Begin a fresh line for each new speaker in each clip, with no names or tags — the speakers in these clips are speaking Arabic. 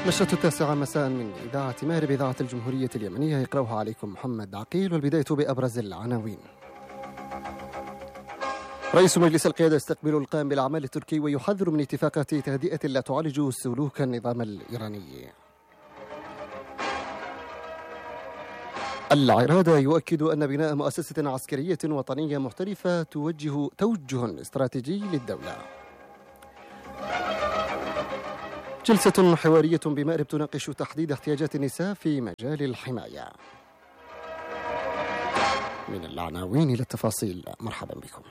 نشرة 9 مساء من إذاعة مأرب إذاعة الجمهورية اليمنية، يقرأها عليكم محمد عقيل. والبداية بأبرز العناوين. رئيس مجلس القيادة يستقبل القائم بالأعمال التركي ويحذر من اتفاقات تهدئة لا تعالج سلوك النظام الإيراني. العرادة يؤكد أن بناء مؤسسة عسكرية وطنية محترفة توجه استراتيجي للدولة. جلسة حوارية بمأرب تناقش تحديد احتياجات النساء في مجال الحماية. من العناوين إلى التفاصيل، مرحبا بكم.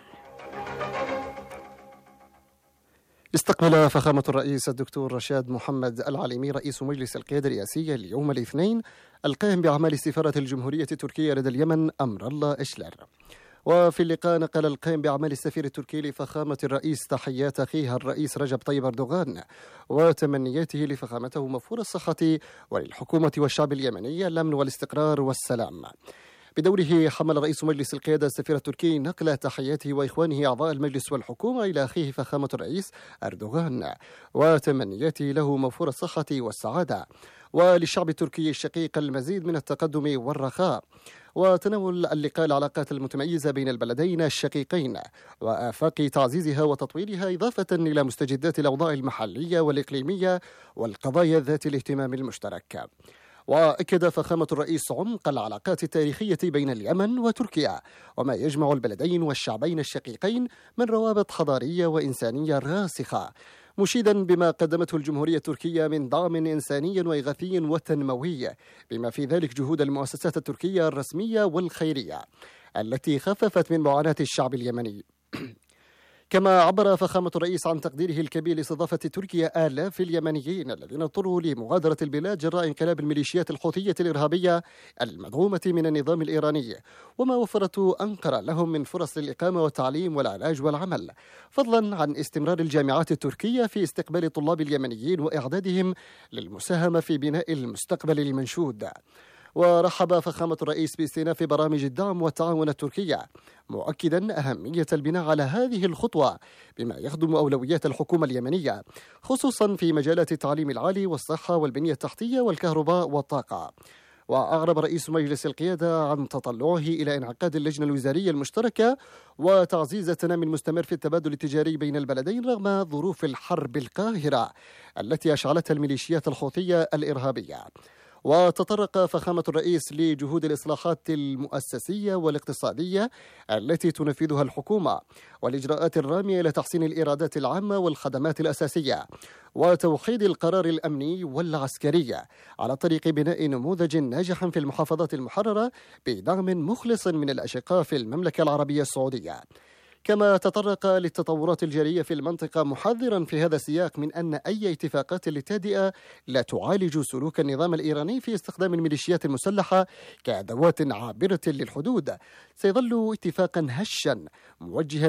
استقبل فخامة الرئيس الدكتور رشاد محمد العليمي رئيس مجلس القيادة الرئاسية اليوم الاثنين القائم بأعمال سفارة الجمهورية التركية لدى اليمن أمر الله إشلر. وفي اللقاء نقل القائم بأعمال السفير التركي لفخامة الرئيس تحيات أخيها الرئيس رجب طيب أردوغان وتمنياته لفخامته موفور الصحة وللحكومة والشعب اليمني الأمن والاستقرار والسلام. بدوره حمل رئيس مجلس القيادة السفير التركي نقل تحياته وإخوانه أعضاء المجلس والحكومة إلى أخيه فخامة الرئيس أردوغان وتمنياته له موفور الصحة والسعادة، وللشعب التركي الشقيق المزيد من التقدم والرخاء. وتناول اللقاء العلاقات المتميزة بين البلدين الشقيقين وآفاق تعزيزها وتطويرها، إضافة إلى مستجدات الأوضاع المحلية والإقليمية والقضايا ذات الاهتمام المشترك. وأكد فخامة الرئيس عمق العلاقات التاريخية بين اليمن وتركيا وما يجمع البلدين والشعبين الشقيقين من روابط حضارية وإنسانية راسخة، مشيدا بما قدمته الجمهورية التركية من دعم إنساني وإغاثي وتنموي، بما في ذلك جهود المؤسسات التركية الرسمية والخيرية التي خففت من معاناة الشعب اليمني. كما عبر فخامة الرئيس عن تقديره الكبير لاستضافة تركيا آلاف اليمنيين الذين اضطروا لمغادرة البلاد جراء انقلاب الميليشيات الحوثية الإرهابية المدعومة من النظام الإيراني، وما وفرته أنقرة لهم من فرص للإقامة والتعليم والعلاج والعمل، فضلا عن استمرار الجامعات التركية في استقبال الطلاب اليمنيين وإعدادهم للمساهمة في بناء المستقبل المنشود. ورحب فخامة الرئيس باستئناف برامج الدعم والتعاون التركية، مؤكدا أهمية البناء على هذه الخطوة بما يخدم أولويات الحكومة اليمنية، خصوصا في مجالات التعليم العالي والصحة والبنية التحتية والكهرباء والطاقة. وأعرب رئيس مجلس القيادة عن تطلعه إلى انعقاد اللجنة الوزارية المشتركة وتعزيز التنامي المستمر في التبادل التجاري بين البلدين رغم ظروف الحرب القاهرة التي أشعلتها الميليشيات الحوثية الإرهابية. وتطرق فخامة الرئيس لجهود الإصلاحات المؤسسية والاقتصادية التي تنفذها الحكومة والإجراءات الرامية إلى تحسين الإيرادات العامة والخدمات الأساسية وتوحيد القرار الأمني والعسكري على طريق بناء نموذج ناجح في المحافظات المحررة بدعم مخلص من الأشقاء في المملكة العربية السعودية. كما تطرق للتطورات الجارية في المنطقة، محذرا في هذا السياق من أن أي اتفاقات للتهدئة لا تعالج سلوك النظام الإيراني في استخدام الميليشيات المسلحة كأدوات عابرة للحدود سيظل اتفاقا هشا موجها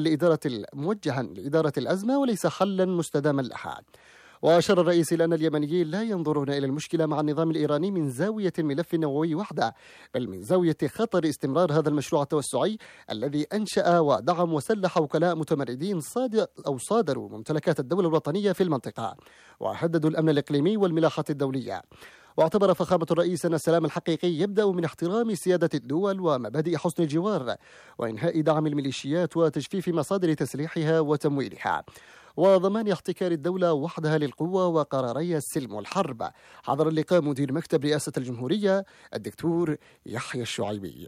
لإدارة الأزمة وليس حلا مستداما لها. وأشار الرئيس إلى أن اليمنيين لا ينظرون إلى المشكلة مع النظام الإيراني من زاوية الملف النووي وحده، بل من زاوية خطر استمرار هذا المشروع التوسعي الذي أنشأ ودعم وسلح وكلاء متمردين صادروا ممتلكات الدولة الوطنية في المنطقة وهددوا الأمن الإقليمي والملاحة الدولية. واعتبر فخامة الرئيس أن السلام الحقيقي يبدأ من احترام سيادة الدول ومبادئ حسن الجوار وإنهاء دعم الميليشيات وتجفيف مصادر تسليحها وتمويلها وضمان احتكار الدولة وحدها للقوة وقراري السلم والحرب. حضر اللقاء مدير مكتب رئاسة الجمهورية الدكتور يحيى الشعيبي.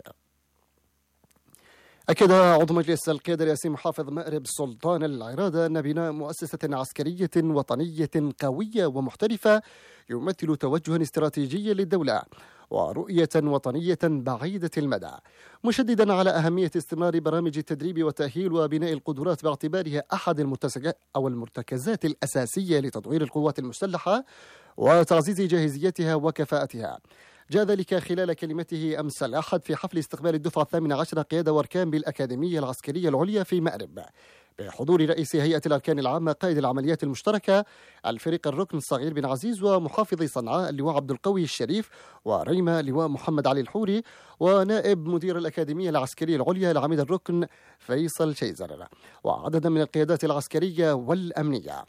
أكد عضو مجلس القيادة الرئاسي محافظ مأرب سلطان العرادة أن بناء مؤسسة عسكرية وطنية قوية ومحترفة يمثل توجها استراتيجيا للدولة ورؤية وطنية بعيدة المدى، مشددا على أهمية استمرار برامج التدريب والتأهيل وبناء القدرات باعتبارها أحد المرتكزات الأساسية لتطوير القوات المسلحة وتعزيز جاهزيتها وكفاءتها. جاء ذلك خلال كلمته أمس الأحد في حفل استقبال الدفعة 18 قيادة وأركان بالأكاديمية العسكرية العليا في مأرب بحضور رئيس هيئة الأركان العامة قائد العمليات المشتركة الفريق الركن صغير بن عزيز ومحافظ صنعاء اللواء عبد القوي الشريف وريمة لواء محمد علي الحوري ونائب مدير الأكاديمية العسكرية العليا العميد الركن فيصل شيزر وعددا من القيادات العسكرية والأمنية.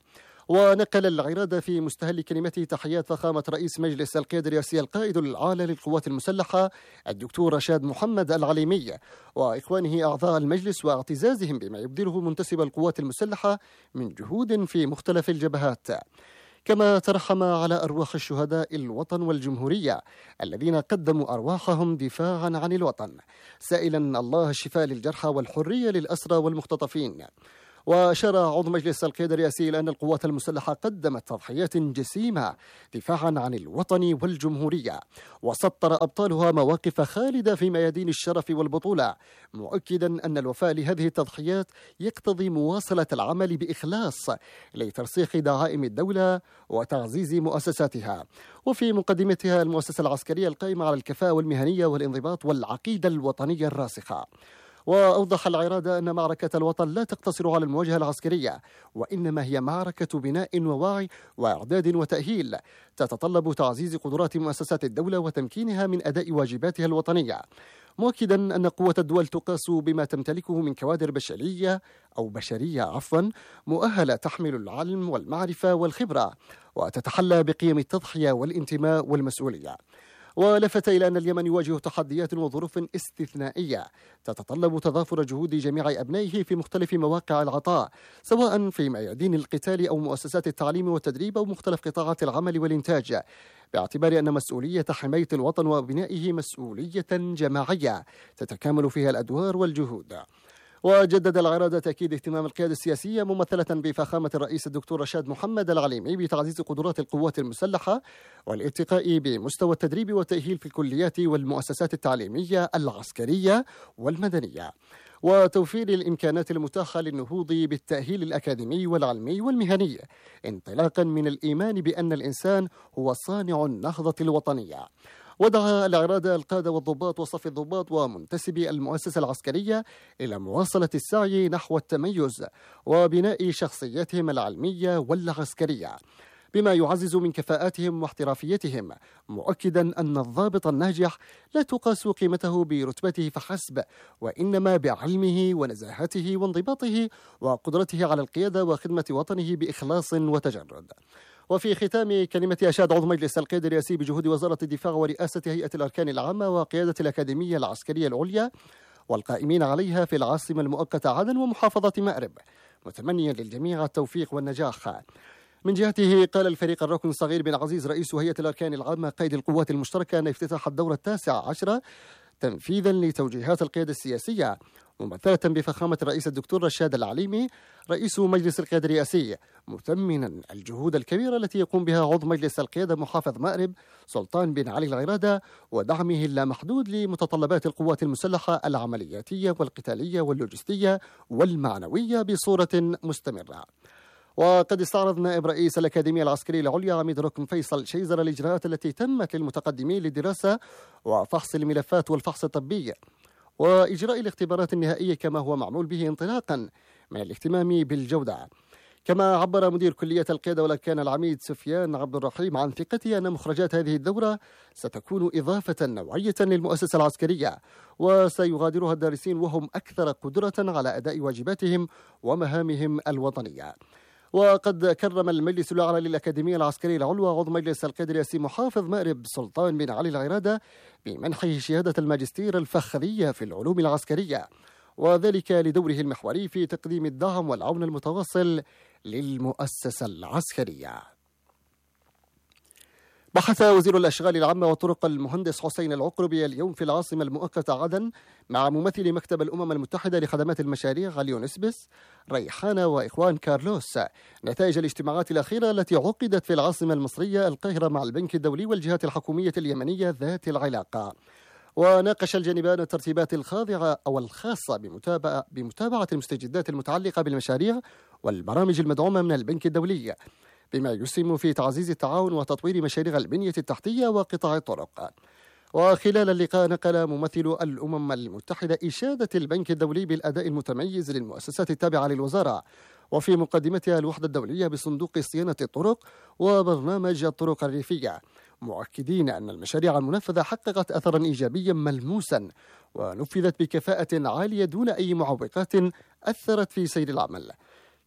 ونقل العرادة في مستهل كلمته تحيات فخامة رئيس مجلس القيادة الرئاسية القائد الأعلى للقوات المسلحة الدكتور رشاد محمد العليمي وإخوانه أعضاء المجلس، واعتزازهم بما يبذله منتسب القوات المسلحة من جهود في مختلف الجبهات. كما ترحم على أرواح الشهداء الوطن والجمهورية الذين قدموا أرواحهم دفاعا عن الوطن، سائلا الله الشفاء للجرحى والحرية للأسرى والمختطفين. وأشار عضو مجلس القيادة الرئاسي إلى أن القوات المسلحة قدمت تضحيات جسيمة دفاعا عن الوطن والجمهورية، وسطر أبطالها مواقف خالدة في ميادين الشرف والبطولة، مؤكدا أن الوفاء لهذه التضحيات يقتضي مواصلة العمل بإخلاص لترسيخ دعائم الدولة وتعزيز مؤسساتها. وفي مقدمتها المؤسسة العسكرية القائمة على الكفاءة والمهنية والانضباط والعقيدة الوطنية الراسخة. وأوضح العرادة أن معركة الوطن لا تقتصر على المواجهة العسكرية، وإنما هي معركة بناء ووعي وإعداد وتأهيل تتطلب تعزيز قدرات مؤسسات الدولة وتمكينها من أداء واجباتها الوطنية، مؤكدا أن قوة الدول تقاس بما تمتلكه من كوادر بشرية مؤهلة تحمل العلم والمعرفة والخبرة وتتحلى بقيم التضحية والانتماء والمسؤولية. ولفت إلى أن اليمن يواجه تحديات وظروف استثنائية تتطلب تضافر جهود جميع أبنائه في مختلف مواقع العطاء، سواء في ميادين القتال أو مؤسسات التعليم والتدريب أو مختلف قطاعات العمل والإنتاج، باعتبار أن مسؤولية حماية الوطن وبنائه مسؤولية جماعية تتكامل فيها الأدوار والجهود. وجدد العرادة تأكيد اهتمام القيادة السياسية ممثلة بفخامة الرئيس الدكتور رشاد محمد العليمي بتعزيز قدرات القوات المسلحة والارتقاء بمستوى التدريب والتأهيل في الكليات والمؤسسات التعليمية العسكرية والمدنية، وتوفير الإمكانات المتاحة للنهوض بالتأهيل الأكاديمي والعلمي والمهني، انطلاقا من الإيمان بأن الإنسان هو صانع النهضة الوطنية. ودعا العرادة القادة والضباط وصف الضباط ومنتسبي المؤسسة العسكرية إلى مواصلة السعي نحو التميز وبناء شخصيتهم العلمية والعسكرية بما يعزز من كفاءاتهم واحترافيتهم، مؤكدا أن الضابط الناجح لا تقاس قيمته برتبته فحسب، وإنما بعلمه ونزاهته وانضباطه وقدرته على القيادة وخدمة وطنه بإخلاص وتجرد. وفي ختام كلمة أشاد عضو مجلس القيادة الرئاسي بجهود وزارة الدفاع ورئاسة هيئة الأركان العامة وقيادة الأكاديمية العسكرية العليا والقائمين عليها في العاصمة المؤقتة عدن ومحافظة مأرب، متمنيا للجميع التوفيق والنجاح. من جهته قال الفريق الركن الصغير بن عزيز رئيس هيئة الأركان العامة قائد القوات المشتركة أن افتتاح الدورة 19 تنفيذا لتوجيهات القيادة السياسية ممثلة بفخامة الرئيس الدكتور رشاد العليمي رئيس مجلس القيادة الرئاسي، مثمنا الجهود الكبيرة التي يقوم بها عضو مجلس القيادة محافظ مأرب سلطان بن علي العرادة ودعمه اللامحدود لمتطلبات القوات المسلحة العملياتية والقتالية واللوجستية والمعنوية بصورة مستمرة. وقد استعرض نائب رئيس الأكاديمية العسكرية العليا عميد ركن فيصل شيزر الإجراءات التي تمت للمتقدمين للدراسة وفحص الملفات والفحص الطبي وإجراء الاختبارات النهائية كما هو معمول به انطلاقا من الاهتمام بالجودة. كما عبر مدير كلية القيادة والأركان العميد سفيان عبد الرحيم عن ثقته أن مخرجات هذه الدورة ستكون إضافة نوعية للمؤسسة العسكرية وسيغادرها الدارسين وهم أكثر قدرة على أداء واجباتهم ومهامهم الوطنية. وقد كرم المجلس الأعلى للأكاديمية العسكرية العليا عضو مجلس القيادة الرئاسي محافظ مأرب سلطان بن علي العرادة بمنحه شهادة الماجستير الفخرية في العلوم العسكرية، وذلك لدوره المحوري في تقديم الدعم والعون المتواصل للمؤسسة العسكرية. بحث وزير الأشغال العامة والطرق المهندس حسين العقربي اليوم في العاصمة المؤقتة عدن مع ممثل مكتب الأمم المتحدة لخدمات المشاريع غاليو نسبس ريحانة وإخوان كارلوس نتائج الاجتماعات الأخيرة التي عقدت في العاصمة المصرية القاهرة مع البنك الدولي والجهات الحكومية اليمنية ذات العلاقة. وناقش الجانبان الترتيبات الخاضعة أو الخاصة بمتابعة المستجدات المتعلقة بالمشاريع والبرامج المدعومة من البنك الدولي بما يسهم في تعزيز التعاون وتطوير مشاريع البنية التحتية وقطاع الطرق. وخلال اللقاء نقل ممثل الأمم المتحدة إشادة البنك الدولي بالأداء المتميز للمؤسسات التابعة للوزارة وفي مقدمتها الوحدة الدولية بصندوق صيانة الطرق وبرنامج الطرق الريفية، مؤكدين أن المشاريع المنفذة حققت أثرا إيجابيا ملموسا ونفذت بكفاءة عالية دون أي معوقات أثرت في سير العمل.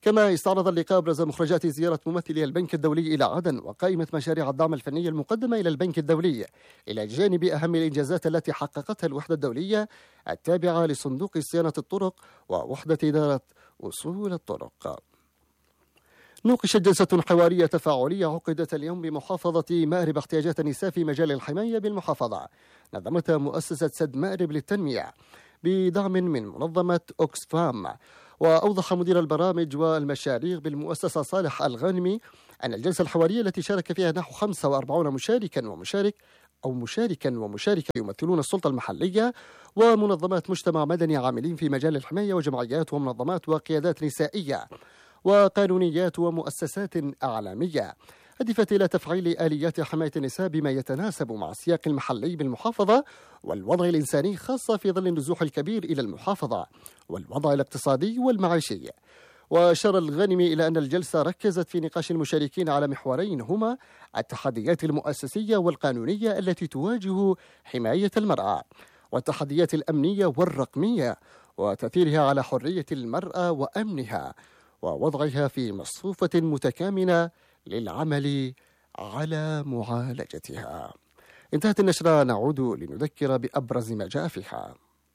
كما استعرض اللقاء أبرز مخرجات زيارة ممثلي البنك الدولي إلى عدن وقائمة مشاريع الدعم الفني المقدمة إلى البنك الدولي، إلى جانب أهم الإنجازات التي حققتها الوحدة الدولية التابعة لصندوق صيانة الطرق ووحدة إدارة وصول الطرق. نوقشت جلسة حوارية تفاعلية عقدت اليوم بمحافظة مأرب احتياجات النساء في مجال الحماية بالمحافظة، نظمتها مؤسسة سد مأرب للتنمية بدعم من منظمة أوكسفام. وأوضح مدير البرامج والمشاريع بالمؤسسة صالح الغانمي أن الجلسة الحوارية التي شارك فيها نحو 45 مشاركا ومشاركة يمثلون السلطة المحلية ومنظمات مجتمع مدني عاملين في مجال الحماية وجمعيات ومنظمات وقيادات نسائية وقانونيات ومؤسسات أعلامية، هدفت إلى تفعيل آليات حماية النساء بما يتناسب مع السياق المحلي بالمحافظة والوضع الإنساني، خاصة في ظل النزوح الكبير إلى المحافظة والوضع الاقتصادي والمعيشي. وأشار الغانمي إلى أن الجلسة ركزت في نقاش المشاركين على محورين هما التحديات المؤسسية والقانونية التي تواجه حماية المرأة، والتحديات الأمنية والرقمية وتأثيرها على حرية المرأة وأمنها، ووضعها في مصفوفة متكامنة للعمل على معالجتها. انتهت النشرة، نعود لنذكر بأبرز ما جاء فيها.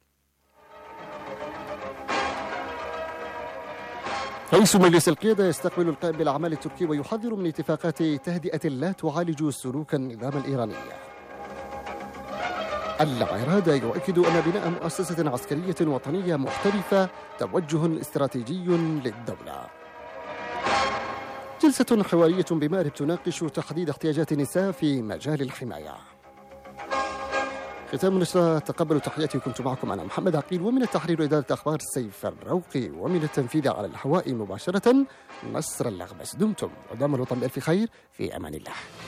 رئيس مجلس القيادة يستقبل القائم بالأعمال التركي ويحذر من اتفاقات تهدئة لا تعالج سلوك النظام الإيراني. العراض يؤكد أن بناء مؤسسة عسكرية وطنية محترفة توجه استراتيجي للدولة. جلسة حوارية بمأرب تناقش تحديد احتياجات النساء في مجال الحماية. ختام النشرة، تقبلوا تحياتي، كنت معكم أنا محمد عقيل، ومن التحرير إدارة أخبار سيف الروقي، ومن التنفيذ على الهواء مباشرة نصر اللغبس. دمتم ودام الوطن بألف خير، في أمان الله.